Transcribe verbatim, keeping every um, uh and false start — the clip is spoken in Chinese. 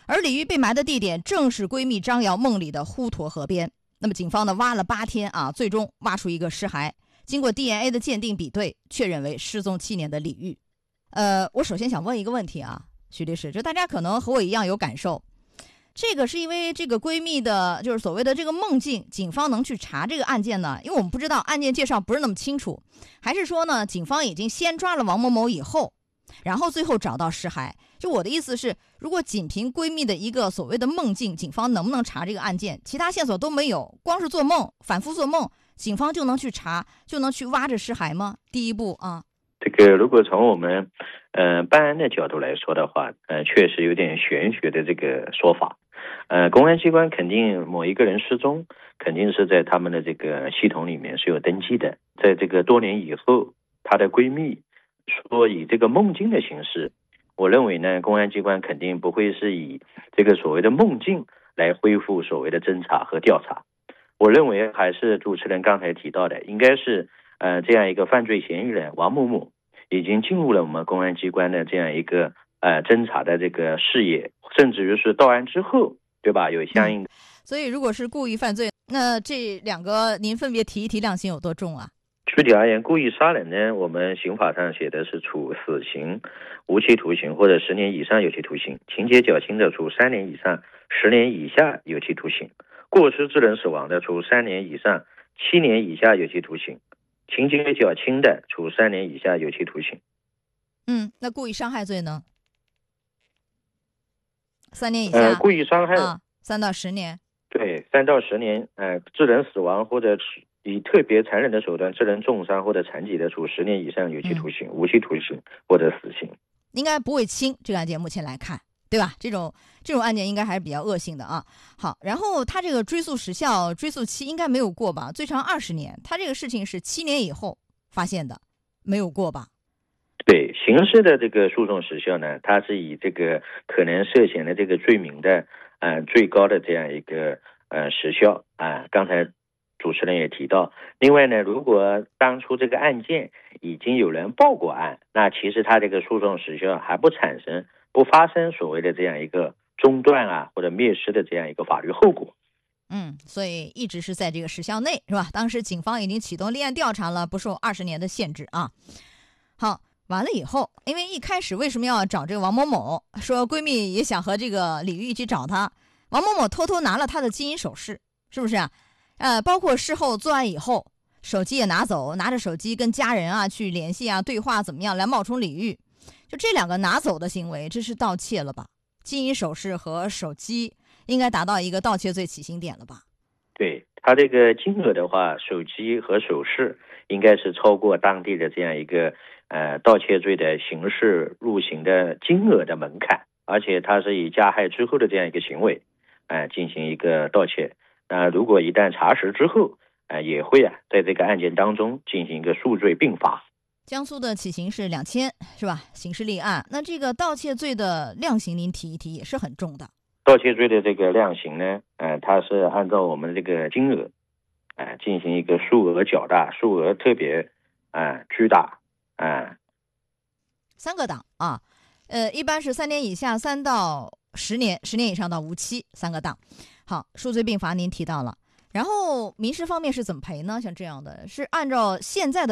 而李玉被埋的地点正是闺蜜张瑶梦里的滹沱河边。那么警方呢挖了八天啊，最终挖出一个尸骸，经过 D N A 的鉴定比对，确认为失踪七年的李玉。呃，我首先想问一个问题啊，徐律师，就大家可能和我一样有感受，这个是因为这个闺蜜的，就是所谓的这个梦境，警方能去查这个案件呢？因为我们不知道案件介绍不是那么清楚，还是说呢，警方已经先抓了王某某以后，然后最后找到尸骸？就我的意思是，如果仅凭闺蜜的一个所谓的梦境，警方能不能查这个案件？其他线索都没有，光是做梦，反复做梦，警方就能去查，就能去挖着尸骸吗？第一步啊。 这个如果从我们呃办案的角度来说的话，呃确实有点玄学的这个说法。呃公安机关肯定某一个人失踪，肯定是在他们的这个系统里面是有登记的。在这个多年以后，她的闺蜜说以这个梦境的形式，我认为呢，公安机关肯定不会是以这个所谓的梦境来恢复所谓的侦查和调查。我认为还是主持人刚才提到的，应该是呃这样一个犯罪嫌疑人王某某已经进入了我们公安机关的这样一个呃侦查的这个视野，甚至于是到案之后，对吧？有相应的。 嗯、所以如果是故意犯罪，那这两个您分别提一提量刑有多重啊？ 具体而言，故意杀人呢，我们刑法上写的是处死刑、无期徒刑或者十年以上有期徒刑，情节较轻的处三年以上十年以下有期徒刑，过失致人死亡的处三年以上七年以下有期徒刑，情节较轻的处三年以下有期徒刑。 嗯，那故意伤害罪呢？三年以下。 呃，故意伤害啊，三到十年。 对，三到十年。呃，致人死亡或者以特别残忍的手段致人重伤或者残疾的，处十年以上有期徒刑、嗯、无期徒刑或者死刑。 应该不会轻，这个案件目前来看，对吧？这种这种案件应该还是比较恶性的啊。好，然后他这个追诉时效、追诉期应该没有过吧？最长二十年，他这个事情是七年以后发现的，没有过吧？ 对，刑事的这个诉讼时效呢，它是以这个可能涉嫌的这个罪名的呃最高的这样一个呃时效啊、呃。刚才主持人也提到，另外呢，如果当初这个案件已经有人报过案，那其实他这个诉讼时效还不产生、不发生所谓的这样一个中断啊或者灭失的这样一个法律后果。 嗯，所以一直是在这个时效内，是吧？当时警方已经启动立案调查了，不受二十年的限制啊。好，完了以后，因为一开始为什么要找这个王某某？说闺蜜也想和这个李玉一起找他，王某某偷偷拿了他的金银首饰，是不是啊？呃，包括事后作案以后，手机也拿走，拿着手机跟家人啊去联系啊、对话怎么样来冒充李玉，就这两个拿走的行为，这是盗窃了吧？金银首饰和手机应该达到一个盗窃罪起刑点了吧？ 对，他这个金额的话，手机和首饰应该是超过当地的这样一个呃盗窃罪的刑事入刑的金额的门槛，而且他是以加害之后的这样一个行为，呃进行一个盗窃。那如果一旦查实之后，呃也会啊在这个案件当中进行一个数罪并罚。 江苏的起刑是两千，是吧？刑事立案，那这个盗窃罪的量刑您提一提，也是很重的。 盗窃罪的这个量刑呢，呃，它是按照我们这个金额，呃，进行一个数额较大、数额特别，呃，巨大，啊、呃， 三个档啊，呃，一般是三年以下，三到十年，十年以上到无期，三个档。好，数罪并罚您提到了，然后民事方面是怎么赔呢？像这样的是按照现在的